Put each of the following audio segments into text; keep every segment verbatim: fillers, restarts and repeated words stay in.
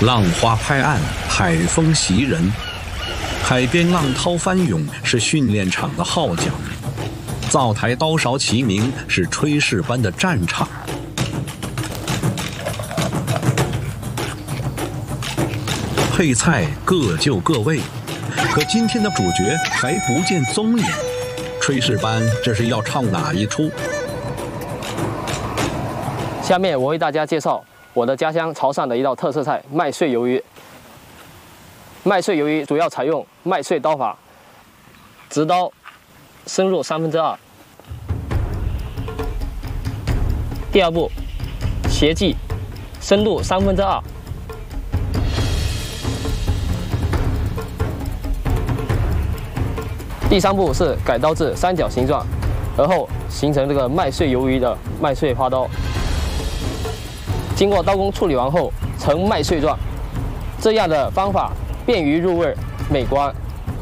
浪花拍岸，海风袭人，海边浪涛翻涌是训练场的号角，灶台刀勺齐鸣是炊事班的战场。配菜各就各位，可今天的主角还不见踪影。炊事班这是要唱哪一出？ 下面我为大家介绍我的家乡潮汕的一道特色菜——麦穗鱿鱼。麦穗鱿鱼主要采用麦穗刀法，直刀深入三分之二。第二步，斜锯深入三分之二。第三步是改刀至三角形状，而后形成这个麦穗鱿鱼的麦穗花刀。经过刀工处理完后呈麦穗状，这样的方法便于入味，美观。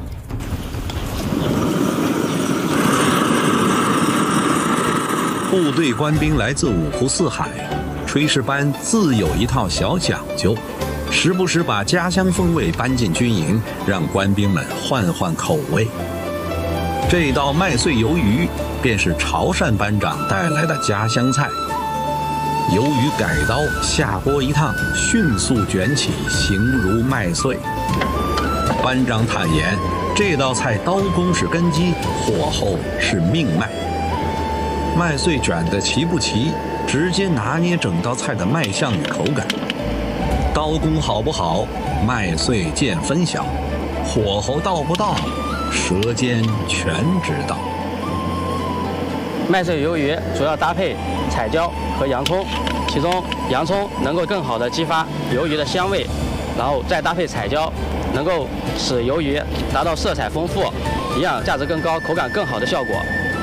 部队官兵来自五湖四海，炊事班自有一套小讲究，时不时把家乡风味搬进军营，让官兵们换换口味。这道麦穗鱿鱼便是潮汕班长带来的家乡菜。鱿鱼改刀下锅一烫，迅速卷起，形如麦穗。班长坦言，这道菜刀工是根基，火候是命脉。麦穗卷得齐不齐，直接拿捏整道菜的卖相与口感。刀工好不好，麦穗见分晓；火候到不到，舌尖全知道。 麦穗鱿鱼主要搭配彩椒和洋葱，其中洋葱能够更好的激发鱿鱼的香味，然后再搭配彩椒，能够使鱿鱼达到色彩丰富、营养价值更高、口感更好的效果。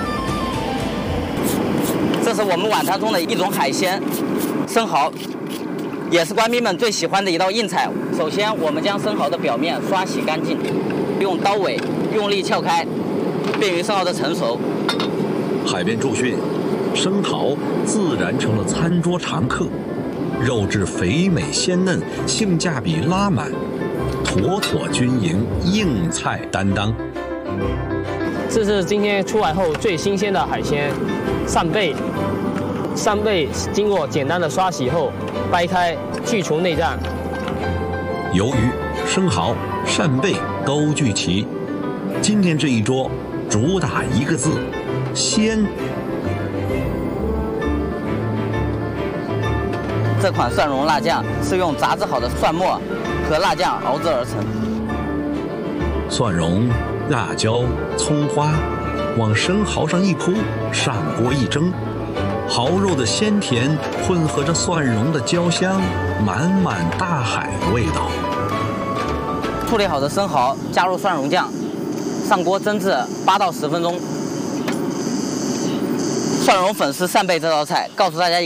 这是我们晚餐中的一种海鲜，生蚝，也是官兵们最喜欢的一道硬菜。首先，我们将生蚝的表面刷洗干净，用刀尾用力撬开，便于生蚝的成熟。 海边驻训，生蚝自然成了餐桌常客，肉质肥美鲜嫩，性价比拉满，妥妥军营硬菜担当。 这是今天出海后最新鲜的海鲜扇贝。扇贝经过简单的刷洗后，掰开去除内脏。 鱿鱼、生蚝、扇贝都聚齐。今天这一桌主打一个字：鲜。 这款蒜蓉辣酱是用炸制好的蒜末和辣酱熬制而成。 蒜蓉、辣椒、葱花往生蚝上一铺，上锅一蒸，蚝肉的鲜甜混合着蒜蓉的焦香，满满大海的味道。 处理好的生蚝加入蒜蓉酱，上锅蒸至八到十分钟。蒜蓉粉丝扇贝这道菜告诉大家